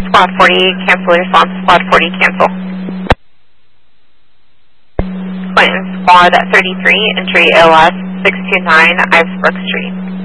Squad 40, cancel response, Squad 40, cancel. Clinton, Squad 33, entry ALS 629, Ivesbrook Street.